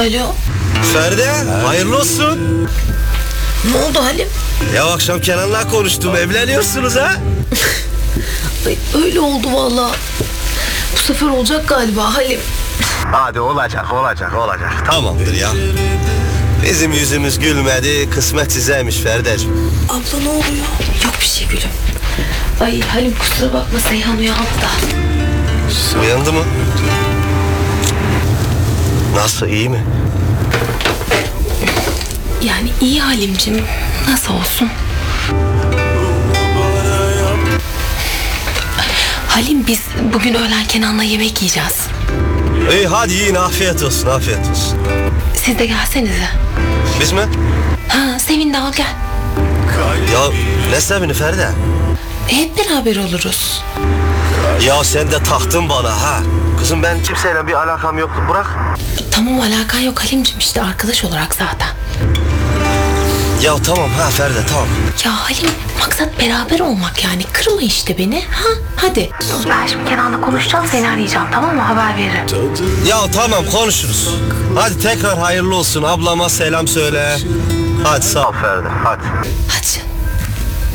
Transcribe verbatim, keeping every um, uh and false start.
Alo. Feride, hayırlı olsun. Ne oldu Halim? Ya akşam Kenan'la konuştum, evleniyorsunuz ha? Ay, öyle oldu vallahi. Bu sefer olacak galiba Halim. Hadi olacak, olacak, olacak. Tamamdır ya. Bizim yüzümüz gülmedi, kısmet sizeymiş Feride'cim. Abla ne oluyor? Yok bir şey gülüm. Ay Halim kusura bakma, Seyhan uyandı da. Uyandı mı? Nasıl, iyi mi? Yani iyi Halimcim. Nasıl olsun? Halim biz bugün öğlen Kenan'la yemek yiyeceğiz. İyi hadi yiyin, afiyet olsun, afiyet olsun. Siz de gelsenize. Biz mi? Ha Sevin de al gel. Ya ne sevini Feride? Hep beraber oluruz. Ya sen de taktın bana ha. Kızım ben kimseyle bir alakam yoktu, bırak. Tamam alakan yok Halimcim, işte arkadaş olarak zaten. Ya tamam ha Feride, tamam. Ya Halim maksat beraber olmak yani, kırma işte beni ha, hadi. Ben şimdi Kenan'la konuşacağım, seni arayacağım, tamam mı, haber veririm. Ya tamam konuşuruz. Hadi tekrar hayırlı olsun, ablama selam söyle. Hadi sağ ol Feride, hadi. Hadi canım.